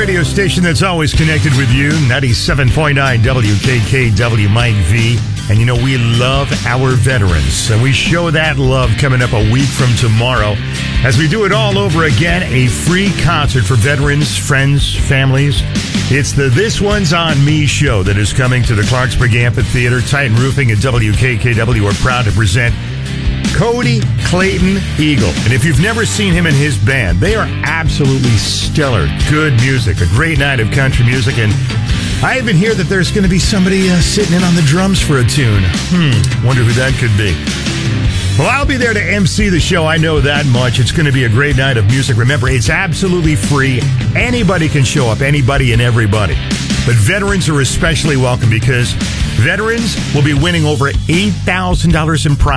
radio station that's always connected with you, 97.9 WKKW Mike V. And you know, we love our veterans, and we show that love coming up a week from tomorrow as we do it all over again, a free concert for veterans, friends, families. It's the This One's On Me show that is coming to the Clarksburg Amphitheater. Titan Roofing and WKKW are proud to present Cody Clayton Eagle. And if you've never seen him and his band, they are absolutely stellar. Good music, a great night of country music, and I even hear that there's going to be somebody sitting in on the drums for a tune. Wonder who that could be. Well, I'll be there to MC the show. I know that much. It's going to be a great night of music. Remember, it's absolutely free. Anybody can show up, anybody and everybody. But veterans are especially welcome because veterans will be winning over $8,000 in prizes.